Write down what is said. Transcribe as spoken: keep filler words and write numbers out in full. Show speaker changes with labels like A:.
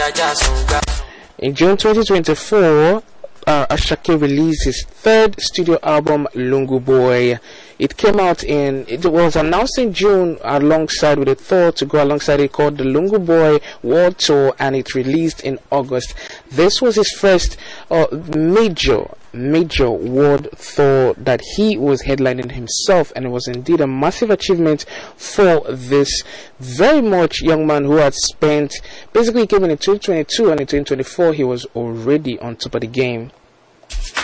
A: In June twenty twenty-four, uh, Asake released his third studio album, Lungu Boy. It came out in, it was announced in June alongside with a tour to go alongside it called the Lungu Boy World Tour, and it released in August. This was his first uh, major, major world tour that he was headlining himself, and it was indeed a massive achievement for this very much young man who had spent, basically he came in in twenty twenty-two, and in twenty twenty-four he was already on top of the game.